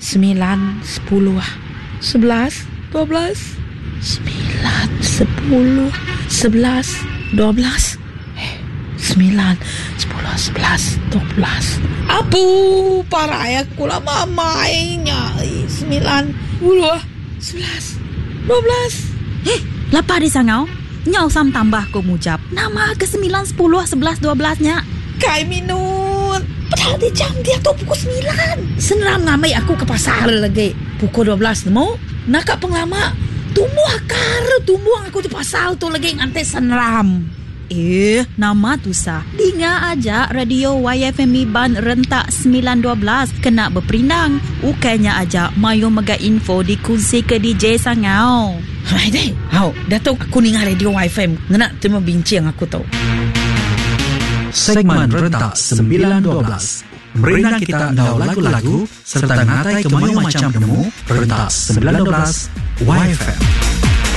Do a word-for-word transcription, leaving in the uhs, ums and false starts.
sembilan, sepuluh, sebelas, dua belas, sembilan, sepuluh, sebelas, dua belas, sembilan, sepuluh, sebelas, dua belas. Apu, parah aku lah mama nya. Sembilan, sepuluh, sebelas, dua belas. Eh, lapar di sangau? Nyau sam tambah ko mujab. Nama ke sembilan, sepuluh, sebelas, dua belasnya. Kai minut. Padahal di jam dia tu pukul sembilan. Seneram ngamai aku ke pasar lagi. Pukul dua belas nemu. Nakak penglama. Tumbuh akar. Tumbuh aku di pasar tu lagi ngantai seneram. Eh, nama tu sah. Dengar aja radio Y F M Ban rentak sembilan dua belas kena berperindang. Ukainya aja mayu mega info dikunci ke D J sangau. Hai deh. Hau, Datuk aku dengar radio Y F M. Ngena terima bincang aku tahu. Segmen rentak sembilan dua belas. Merina kita tahu lagu-lagu serta ngatai kemayu macam demu rentak sembilan dua belas Y F M.